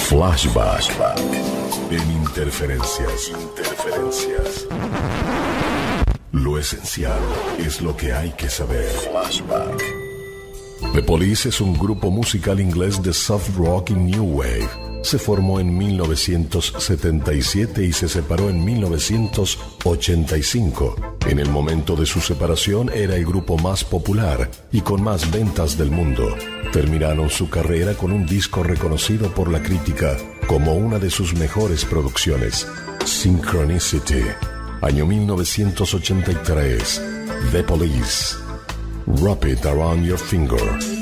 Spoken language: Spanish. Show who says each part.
Speaker 1: Flashback en Interferencias. Lo esencial es lo que hay que saber. Flashback. The Police es un grupo musical inglés de soft rock y new wave. Se formó en 1977 y se separó en 1985. En el momento de su separación era el grupo más popular y con más ventas del mundo. Terminaron su carrera con un disco reconocido por la crítica como una de sus mejores producciones, Synchronicity, año 1983. The Police, Wrap It Around Your Finger.